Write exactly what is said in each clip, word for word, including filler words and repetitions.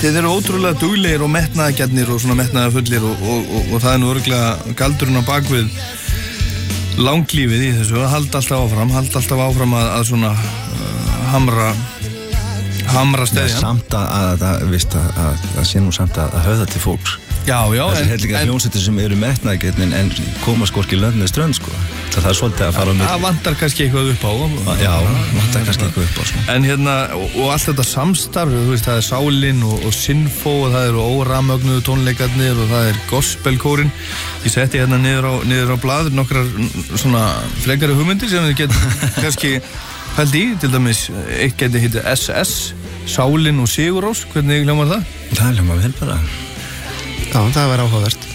þið eru ótrúlega duglegir og metnaðargjarnir og svona metnaðarfullir og, og, og, og það er nú örugglega galdurinn á bakvið langlífið í þessu að halda alltaf áfram, halda alltaf áfram að, að svona uh, hamra hamra steðjan. Samt að það, veist að, að, að sé nú samt að, að höfða til fólks. Já, já. Þessi hellinga hljómsveitir sem eru metnaðargjarnir en koma skorki löndið strönd, sko. Það er svolítið að fara á milli. Það vantar kannski eitthvað upp á. Já, vantar kannski eitthvað upp á, sko. En hérna, og, og allt þetta samstarf, þú veist, það er Sálin og, og Sinfó og það eru óramögnuðu tónleikarnir og það er gospelkórinn. Ég setti hérna niður á, niður á blað nokkrar svona frekari hugmyndir sem þið getur kannski pælt í, til dæmis, eitt geti hitið S S, Sálin og Sigurrós, hvernig hljómar það? Það hljómar vel bara. Já, það var áhugavert.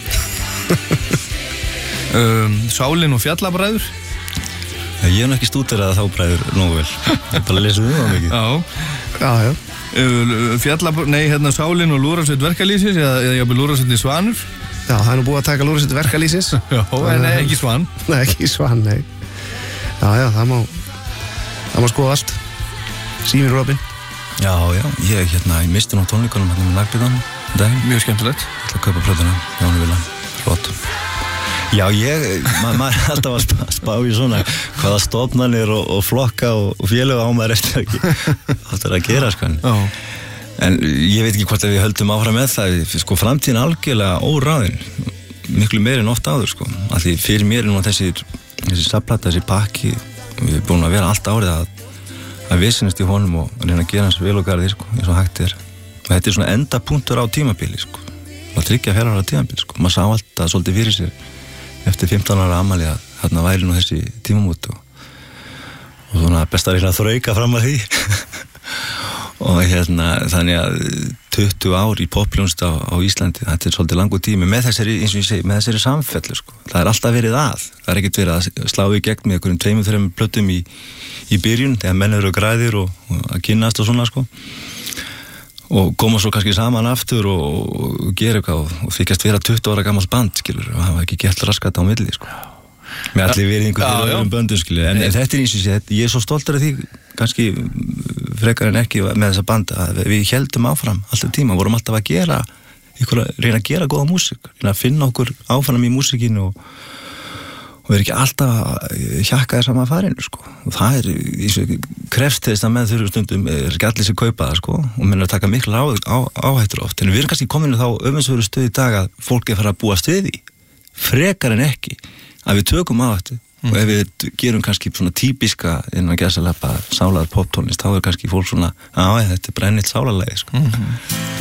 um, Sálin og Fjallabræður. Ég hef ekki stúderað þá bræður nógu vel. Ég bara lesa um það mikið. Já. Já, já. Uh, Fjallabræður, nei, hérna Sálin og Lúrasveit verkalýsis eða, eða jafnvel Lúrasveit í Svanur. Já, það er nú búið að taka Lúrasveit verkalýsis. Já, en nei, ekki Svan. Nei, ekki Svan, nei. Já, já, það má það má skoða allt. Símir Robin. Já, já, ég hérna, ég misti nú tónleikunum hérna með Lagbyðan. Mjög skemmtilegt. Ég ætla að kaupa plötuna, Jónu Villan, flott. Já, ég, ma maður er alltaf að spá, spá í svona hvaða stofnanir og, og flokka og, og félög á maður eftir ekki. Það er að gera, sko. Já. En ég veit ekki hvort að við höldum áfram með það, sko, framtíðin algjörlega óráðin, miklu meiri en oft áður, sko. Af því fyrir mér er nú þessi, þessi safplata, þessi pakki, við erum búin að vera allt árið að, að visinast í honum og reyna að gera hans vel og garði, sko, eins og hægt er. Og þetta er svona endapunktur á tímabili, sko. Og tryggja fjögra ára tímabili, sko. Maður sá alltaf svolítið fyrir sér eftir fimmtán ára afmæli að þarna væri nú þessi tímamót og, og svona best að reyna að þrauka fram að því. Og hérna, þannig að tuttugu ár í poppljónst á, á Íslandi, þetta er svolítið langur tími með þessari, eins og ég segi, með þessari samfellu, sko. Það er alltaf verið að. Það er ekkert verið að slá í gegn með einhverjum tveimur, þreimur plötum í, í byrjun, þegar menn eru græðir og, og að kynnast og svona, sko. Og koma svo kannski saman aftur og, og gera eitthvað og, og þykjast vera tuttugu ára gamalt band, skilur, og hafa ekki gert raskat á milli, sko. Með allir verið einhvern veginn böndum, skilur. En, en þetta er eins og sé, ég er svo stoltur af því, kannski frekar en ekki með þessa band, að við heldum áfram alltaf tíma, vorum alltaf að gera, ykkur, reyna að gera góða músík, reyna að finna okkur áfram í músíkinu og og við erum ekki alltaf að hjakka þess að maður farinu, sko. Og það er, eins og krefst þess að með þurru stundum er ekki allir sem kaupa það, sko, og menn er að taka miklu á, á, áhættur oft. En við erum kannski kominu þá öfunnsveru stöð í dag að fólk er fara að búa stuði, frekar en ekki, að við tökum áhættu. Mm. Og ef við gerum kannski svona típiska innan gæsalappa sálaðar poptónlist, þá er kannski fólk svona, á, þetta er brennilt sálarlegi, sko. Mm.